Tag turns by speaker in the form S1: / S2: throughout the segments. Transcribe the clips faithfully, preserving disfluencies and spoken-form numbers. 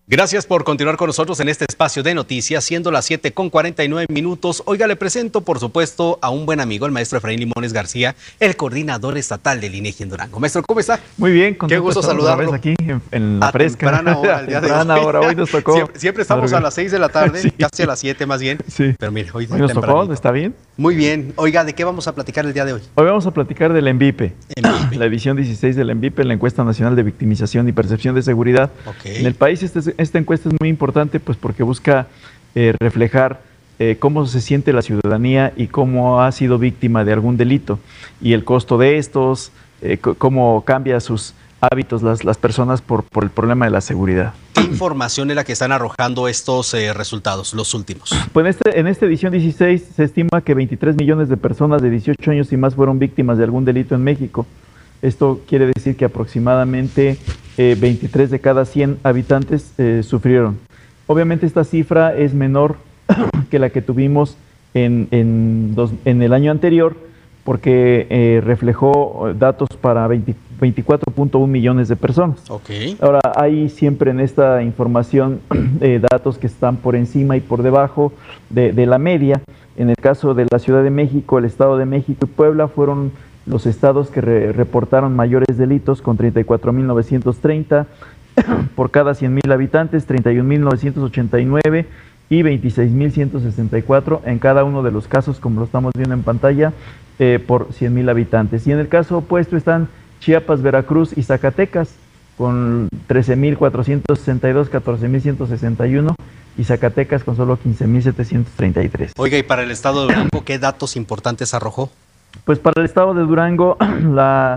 S1: Gracias por continuar con nosotros en este espacio de noticias, siendo las siete con cuarenta y nueve minutos. Oiga, le presento, por supuesto, a un buen amigo, el maestro Efraín Limones García, el coordinador estatal del INEGI en Durango. Maestro, ¿cómo está?
S2: Muy bien,
S1: qué gusto saludarlo.
S2: Aquí en, en la
S1: a
S2: fresca.
S1: Temprana hora, el día de hoy.
S2: hora, hoy nos tocó.
S1: Siempre, siempre estamos a las seis de la tarde, sí. Casi a las siete más bien.
S2: Sí.
S1: Pero mire, hoy,
S2: hoy nos tocó, ¿está bien?
S1: Muy bien. Oiga, ¿de qué vamos a platicar el día de hoy?
S2: Hoy vamos a platicar del ENVIPE, la edición dieciséis del ENVIPE, la encuesta nacional de victimización y percepción de seguridad. Okay. En el país este, esta encuesta es muy importante pues porque busca eh, reflejar eh, cómo se siente la ciudadanía y cómo ha sido víctima de algún delito y el costo de estos, eh, cómo cambia sus hábitos las, las personas por, por el problema de la seguridad.
S1: ¿Qué información es la que están arrojando estos eh, resultados, los últimos?
S2: Pues en, este, en esta edición dieciséis se estima que veintitrés millones de personas de dieciocho años y más fueron víctimas de algún delito en México. Esto quiere decir que aproximadamente eh, veintitrés de cada cien habitantes eh, sufrieron. Obviamente esta cifra es menor que la que tuvimos en, en, dos, en el año anterior, porque eh, reflejó datos para veinticuatro punto uno millones de personas.
S1: Okay.
S2: Ahora, hay siempre en esta información eh, datos que están por encima y por debajo de, de la media. En el caso de la Ciudad de México, el Estado de México y Puebla fueron los estados que re, reportaron mayores delitos, con treinta y cuatro mil novecientos treinta por cada cien mil habitantes, treinta y un mil novecientos ochenta y nueve y veintiséis mil ciento sesenta y cuatro en cada uno de los casos, como lo estamos viendo en pantalla, eh, por cien mil habitantes. Y en el caso opuesto están Chiapas, Veracruz y Zacatecas, con trece mil cuatrocientos sesenta y dos, catorce mil ciento sesenta y uno, y Zacatecas con solo quince mil setecientos treinta y tres.
S1: Oiga, ¿y para el estado de Durango qué datos importantes arrojó?
S2: Pues para el estado de Durango, la,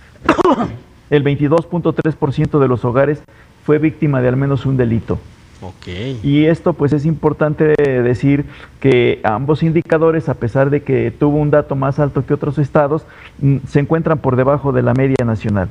S2: el veintidós punto tres por ciento de los hogares fue víctima de al menos un delito.
S1: Okay.
S2: Y esto pues es importante decir que ambos indicadores, a pesar de que tuvo un dato más alto que otros estados, se encuentran por debajo de la media nacional.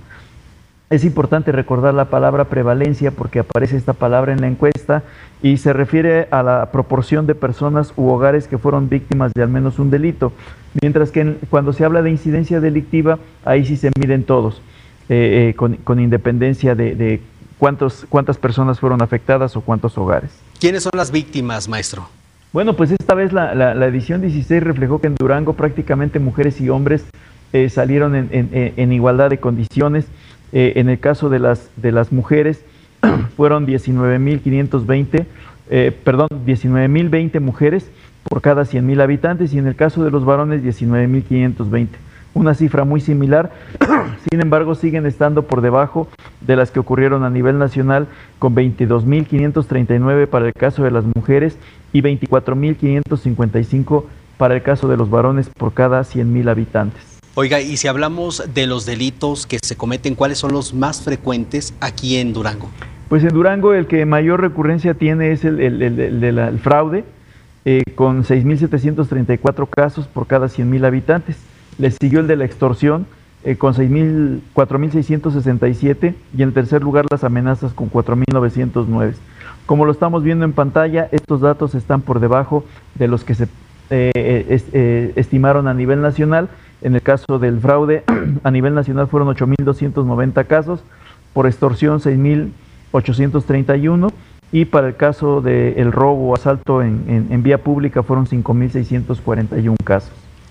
S2: Es importante recordar la palabra prevalencia porque aparece esta palabra en la encuesta y se refiere a la proporción de personas u hogares que fueron víctimas de al menos un delito, mientras que en, cuando se habla de incidencia delictiva, ahí sí se miden todos, eh, eh, con, con independencia de, de cuántos, cuántas personas fueron afectadas o cuántos hogares.
S1: ¿Quiénes son las víctimas, maestro?
S2: Bueno, pues esta vez la, la, la edición dieciséis reflejó que en Durango prácticamente mujeres y hombres eh, salieron en, en, en igualdad de condiciones. Eh, en el caso de las, de las mujeres fueron diecinueve mil quinientos veinte, eh, perdón, diecinueve mil veinte mujeres por cada cien mil habitantes, y en el caso de los varones diecinueve mil quinientos veinte. Una cifra muy similar, sin embargo siguen estando por debajo de las que ocurrieron a nivel nacional, con veintidós mil quinientos treinta y nueve para el caso de las mujeres y veinticuatro mil quinientos cincuenta y cinco para el caso de los varones por cada cien mil habitantes.
S1: Oiga, y si hablamos de los delitos que se cometen, ¿cuáles son los más frecuentes aquí en Durango?
S2: Pues en Durango el que mayor recurrencia tiene es el, el, el, el, el, el fraude, eh, con seis mil setecientos treinta y cuatro casos por cada cien mil habitantes. Le siguió el de la extorsión, eh, con cuatro mil seiscientos sesenta y siete, y en tercer lugar las amenazas con cuatro mil novecientos nueve. Como lo estamos viendo en pantalla, estos datos están por debajo de los que se eh, est, eh, estimaron a nivel nacional. En el caso del fraude, a nivel nacional fueron ocho mil doscientos noventa casos, por extorsión seis mil ochocientos treinta y uno, y para el caso del robo o asalto en, en, en vía pública fueron cinco mil seiscientos cuarenta y uno casos.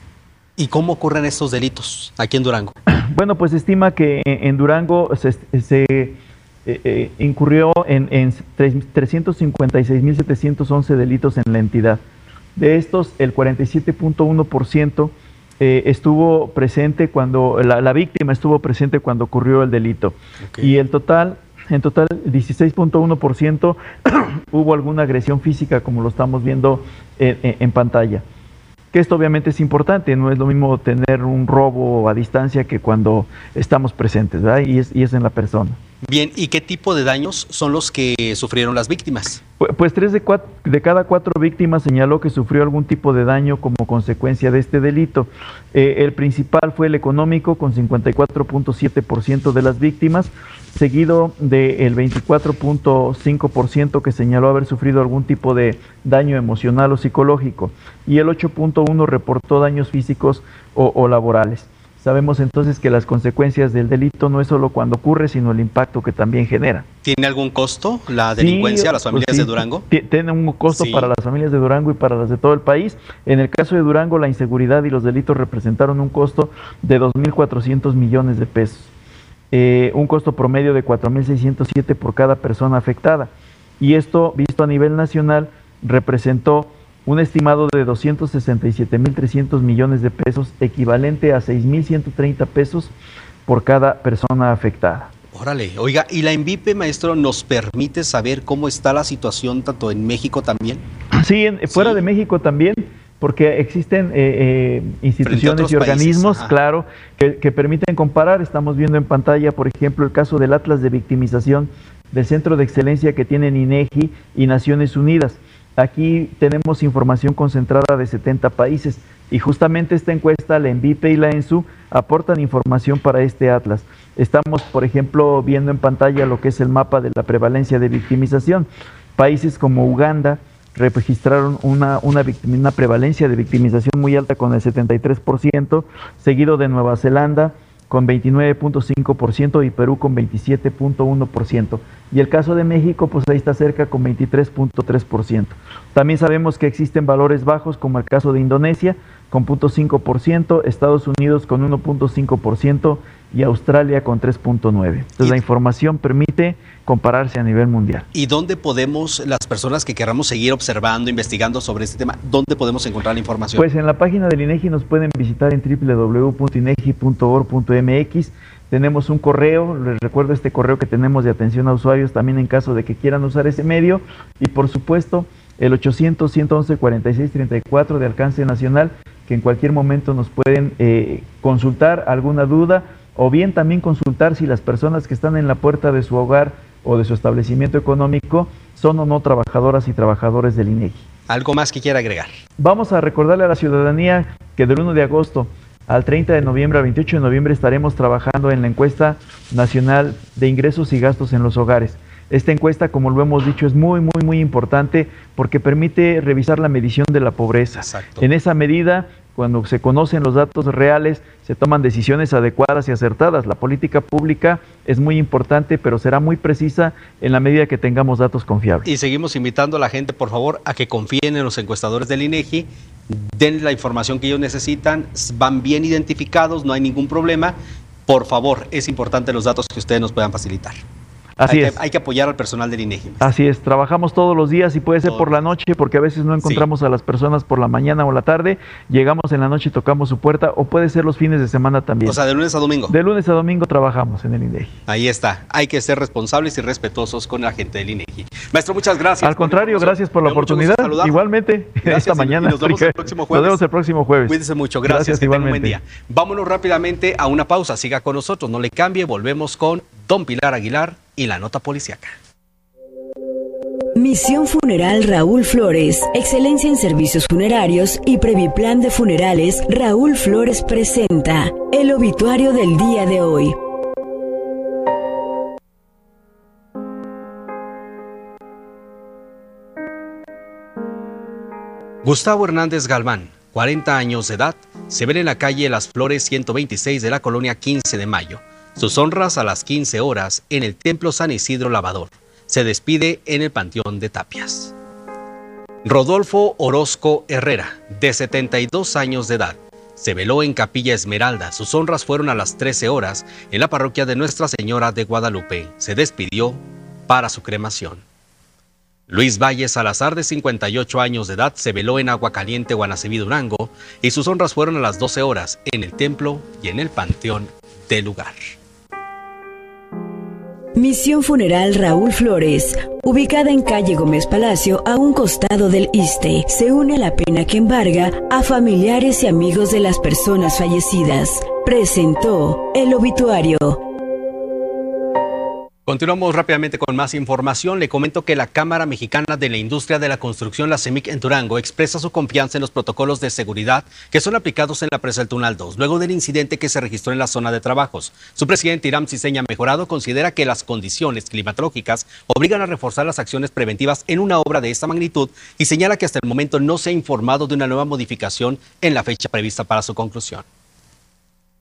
S1: ¿Y cómo ocurren estos delitos aquí en Durango?
S2: Bueno, pues se estima que en Durango se, se eh, eh, incurrió en, en trescientos cincuenta y seis mil setecientos once delitos en la entidad. De estos, el cuarenta y siete punto uno por ciento Eh, estuvo presente cuando, la, la víctima estuvo presente cuando ocurrió el delito. Okay. Y el total, en total, dieciséis punto uno por ciento hubo alguna agresión física, como lo estamos viendo en, en, en pantalla. Que esto obviamente es importante, no es lo mismo tener un robo a distancia que cuando estamos presentes, ¿verdad? Y es, y es en la persona.
S1: Bien, ¿y qué tipo de daños son los que sufrieron las víctimas?
S2: Pues, pues tres de, cuatro, de cada cuatro víctimas señaló que sufrió algún tipo de daño como consecuencia de este delito. Eh, el principal fue el económico, con cincuenta y cuatro punto siete por ciento de las víctimas, seguido del veinticuatro punto cinco por ciento que señaló haber sufrido algún tipo de daño emocional o psicológico, y el ocho punto uno por ciento reportó daños físicos o, o laborales. Sabemos entonces que las consecuencias del delito no es solo cuando ocurre, sino el impacto que también genera.
S1: ¿Tiene algún costo la delincuencia
S2: sí,
S1: a las familias
S2: pues sí,
S1: de Durango?
S2: Tiene un costo sí. para las familias de Durango y para las de todo el país. En el caso de Durango, la inseguridad y los delitos representaron un costo de dos mil cuatrocientos millones de pesos. Eh, un costo promedio de cuatro mil seiscientos siete por cada persona afectada. Y esto, visto a nivel nacional, representó un estimado de doscientos sesenta y siete mil trescientos millones de pesos, equivalente a seis mil ciento treinta pesos por cada persona afectada.
S1: Órale, oiga, ¿y la ENVIPE, maestro, nos permite saber cómo está la situación tanto en México también?
S2: Sí, en, fuera sí. de México también, porque existen eh, eh, instituciones y organismos, países, claro, que, que permiten comparar. Estamos viendo en pantalla, por ejemplo, el caso del Atlas de Victimización del Centro de Excelencia que tienen INEGI y Naciones Unidas. Aquí tenemos información concentrada de setenta países y justamente esta encuesta, la ENVIPE y la ENSU, aportan información para este atlas. Estamos, por ejemplo, viendo en pantalla lo que es el mapa de la prevalencia de victimización. Países como Uganda registraron una, una, una prevalencia de victimización muy alta con el setenta y tres por ciento, seguido de Nueva Zelanda con veintinueve punto cinco por ciento y Perú con veintisiete punto uno por ciento. Y el caso de México, pues ahí está cerca con veintitrés punto tres por ciento. También sabemos que existen valores bajos, como el caso de Indonesia, con cero punto cinco por ciento, Estados Unidos con uno punto cinco por ciento y Australia con tres punto nueve por ciento. Entonces, la información permite compararse a nivel mundial.
S1: ¿Y dónde podemos, las personas que queramos seguir observando, investigando sobre este tema, dónde podemos encontrar la información?
S2: Pues en la página del INEGI nos pueden visitar en doble u doble u doble u punto inegi punto org punto eme equis. Tenemos un correo, les recuerdo este correo que tenemos de atención a usuarios también en caso de que quieran usar ese medio. Y por supuesto, el ochocientos, ciento once, cuarenta y seis, treinta y cuatro de alcance nacional, que en cualquier momento nos pueden eh, consultar alguna duda, o bien también consultar si las personas que están en la puerta de su hogar o de su establecimiento económico son o no trabajadoras y trabajadores del INEGI.
S1: ¿Algo más que quiera agregar?
S2: Vamos a recordarle a la ciudadanía que del uno de agosto al treinta de noviembre, al veintiocho de noviembre, estaremos trabajando en la encuesta nacional de ingresos y gastos en los hogares. Esta encuesta, como lo hemos dicho, es muy, muy, muy importante porque permite revisar la medición de la pobreza.
S1: Exacto.
S2: En esa medida, cuando se conocen los datos reales, se toman decisiones adecuadas y acertadas. La política pública es muy importante, pero será muy precisa en la medida que tengamos datos confiables.
S1: Y seguimos invitando a la gente, por favor, a que confíen en los encuestadores del INEGI, den la información que ellos necesitan, van bien identificados, no hay ningún problema. Por favor, es importante los datos que ustedes nos puedan facilitar.
S2: Así
S1: hay
S2: es.
S1: Que, hay que apoyar al personal del INEGI.
S2: Así es, trabajamos todos los días y puede ser
S1: Todo.
S2: por la noche, porque a veces no encontramos sí. a las personas por la mañana o la tarde, llegamos en la noche y tocamos su puerta, o puede ser los fines de semana también.
S1: O sea, de lunes a domingo.
S2: De lunes a domingo trabajamos en el INEGI.
S1: Ahí está, hay que ser responsables y respetuosos con la gente del INEGI. Maestro, muchas gracias.
S2: Al contrario, gracias por la oportunidad. Igualmente,
S1: gracias,
S2: esta mañana.
S1: Y nos vemos el próximo jueves.
S2: Nos vemos el próximo jueves.
S1: Cuídese mucho, gracias, gracias que tenga un buen día. Vámonos rápidamente a una pausa, siga con nosotros, no le cambie, volvemos con Don Pilar Aguilar y la nota policíaca.
S3: Misión Funeral Raúl Flores, excelencia en servicios funerarios y Previplan de Funerales Raúl Flores presenta el obituario del día de hoy.
S1: Gustavo Hernández Galván, cuarenta años de edad, se ve en la calle Las Flores ciento veintiséis de la colonia quince de mayo. Sus honras a las quince horas en el Templo San Isidro Lavador. Se despide en el Panteón de Tapias. Rodolfo Orozco Herrera, de setenta y dos años de edad, se veló en Capilla Esmeralda. Sus honras fueron a las trece horas en la parroquia de Nuestra Señora de Guadalupe. Se despidió para su cremación. Luis Valle Salazar, de cincuenta y ocho años de edad, se veló en Aguacaliente, Guanaceví, Durango, y sus honras fueron a las doce horas en el templo y en el panteón del lugar.
S3: Misión Funeral Raúl Flores, ubicada en calle Gómez Palacio, a un costado del ISSSTE, se une a la pena que embarga a familiares y amigos de las personas fallecidas. Presentó el obituario.
S1: Continuamos rápidamente con más información. Le comento que la Cámara Mexicana de la Industria de la Construcción, la CEMIC en Durango, expresa su confianza en los protocolos de seguridad que son aplicados en la presa del Tunal dos, luego del incidente que se registró en la zona de trabajos. Su presidente, Hiram Ciseña Mejorado, considera que las condiciones climatológicas obligan a reforzar las acciones preventivas en una obra de esta magnitud y señala que hasta el momento no se ha informado de una nueva modificación en la fecha prevista para su conclusión.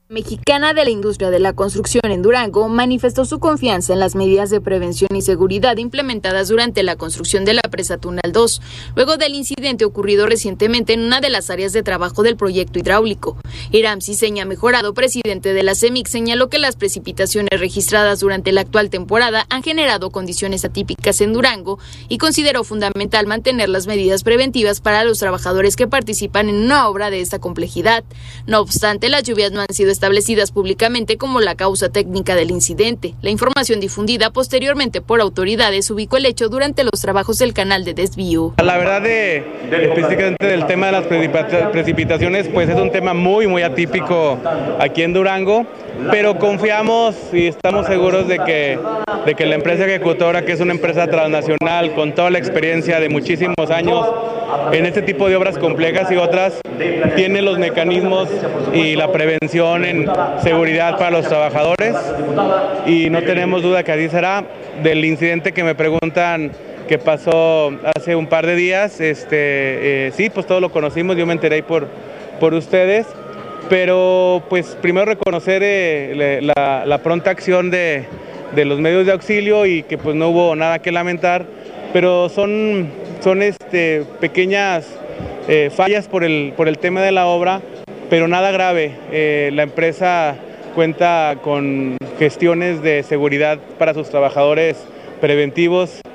S4: Mexicana de la Industria de la Construcción en Durango manifestó su confianza en las medidas de prevención y seguridad implementadas durante la construcción de la presa Tunal dos, luego del incidente ocurrido recientemente en una de las áreas de trabajo del proyecto hidráulico. Iram Ciseña Mejorado, presidente de la CEMIC, señaló que las precipitaciones registradas durante la actual temporada han generado condiciones atípicas en Durango y consideró fundamental mantener las medidas preventivas para los trabajadores que participan en una obra de esta complejidad. No obstante, las lluvias no han sido establecidas públicamente como la causa técnica del incidente. La información difundida posteriormente por autoridades ubicó el hecho durante los trabajos del canal de desvío.
S5: La verdad, de, específicamente del tema de las precipitaciones, pues es un tema muy, muy atípico aquí en Durango, pero confiamos y estamos seguros de que, de que la empresa ejecutora, que es una empresa transnacional con toda la experiencia de muchísimos años en este tipo de obras complejas y otras, tiene los mecanismos y la prevención en seguridad para los trabajadores, y no tenemos duda que así será. Del incidente que me preguntan que pasó hace un par de días, este, eh, sí, pues todos lo conocimos, yo me enteré por, por ustedes, pero pues primero reconocer eh, la, la pronta acción de, de los medios de auxilio y que pues no hubo nada que lamentar, pero son, son este, pequeñas eh, fallas por el, por el tema de la obra, pero nada grave. Eh, la empresa cuenta con gestiones de seguridad para sus trabajadores preventivos